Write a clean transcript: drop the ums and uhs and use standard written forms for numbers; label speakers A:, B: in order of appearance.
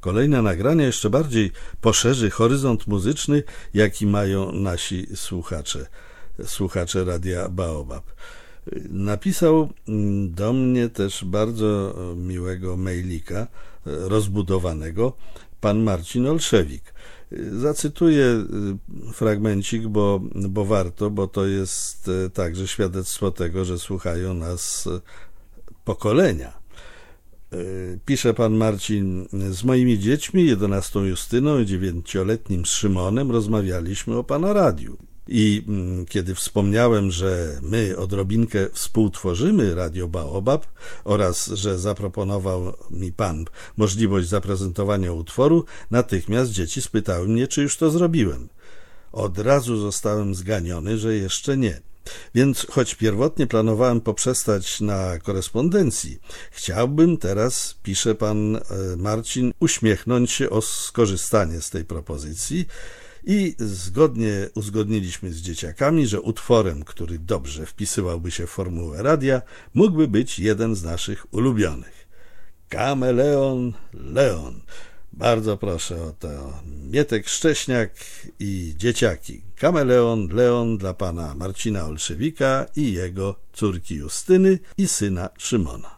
A: kolejne nagrania jeszcze bardziej poszerzy horyzont muzyczny, jaki mają nasi słuchacze Radia Baobab. Napisał do mnie też bardzo miłego mailika, rozbudowanego, pan Marcin Olszewik. Zacytuję fragmencik, bo warto, bo to jest także świadectwo tego, że słuchają nas pokolenia. Pisze pan Marcin: z moimi dziećmi, 11 Justyną i 9-letnim Szymonem, rozmawialiśmy o pana radiu. I kiedy wspomniałem, że my odrobinkę współtworzymy Radio Baobab oraz że zaproponował mi pan możliwość zaprezentowania utworu, natychmiast dzieci spytały mnie, czy już to zrobiłem. Od razu zostałem zganiony, że jeszcze nie. Więc choć pierwotnie planowałem poprzestać na korespondencji, chciałbym teraz, pisze pan Marcin, uśmiechnąć się o skorzystanie z tej propozycji i uzgodniliśmy z dzieciakami, że utworem, który dobrze wpisywałby się w formułę radia, mógłby być jeden z naszych ulubionych. Kameleon Leon. Bardzo proszę o to. Mietek Szcześniak i dzieciaki. Kameleon Leon dla pana Marcina Olszewika i jego córki Justyny i syna Szymona.